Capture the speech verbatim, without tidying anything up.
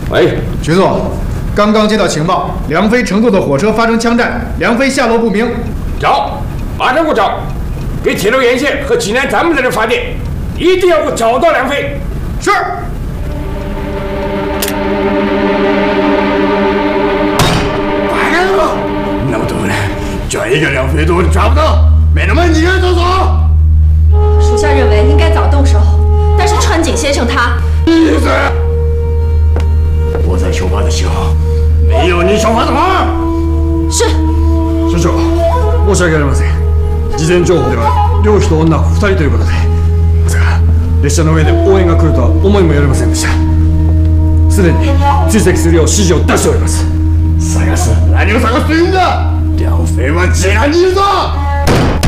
喂， 局座，刚刚接到情报，梁飞乘坐的火车发生枪战，梁飞下落不明。 找，马上给我找，给铁路沿线和济南站们在这发电，一定要给我找到梁飞。 是。 白了，那么多人，居然一个梁飞都抓不到，美人们，你该走走。 属下认为应该早动手，但是川井先生他…… 闭嘴！我在修法的时候，没有你修法的话。 是。 所長、申し訳ありません。事前情報では漁師と女ふたりということで、まさか列車の上で応援が来るとは思いもよりませんでした。すでに追跡するよう指示を出しております。探す？何を探しているんだ？梁飛は济南にいるぞ！